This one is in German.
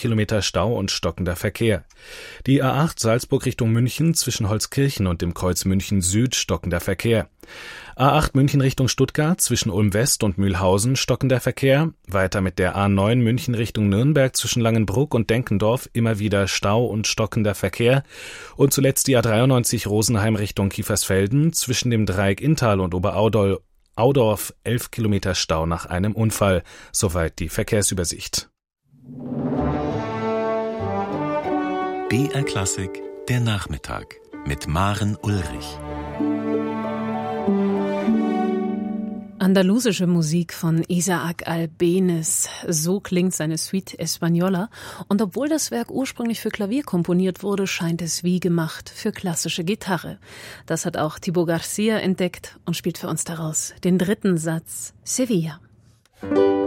Kilometer Stau und stockender Verkehr. Die A8 Salzburg Richtung München zwischen Holzkirchen und dem Kreuz München Süd stockender Verkehr. A8 München Richtung Stuttgart zwischen Ulm West und Mühlhausen stockender Verkehr. Weiter mit der A9 München Richtung Nürnberg zwischen Langenbruck und Denkendorf immer wieder Stau und stockender Verkehr. Und zuletzt die A93 Rosenheim Richtung Kiefersfelden zwischen dem Dreieck Inntal und Oberaudorf 11 Kilometer Stau nach einem Unfall. Soweit die Verkehrsübersicht. BR Klassik, der Nachmittag mit Maren Ulrich. Andalusische Musik von Isaac Albéniz. So klingt seine Suite Española. Und obwohl das Werk ursprünglich für Klavier komponiert wurde, scheint es wie gemacht für klassische Gitarre. Das hat auch Thibaut Garcia entdeckt und spielt für uns daraus den dritten Satz Sevilla.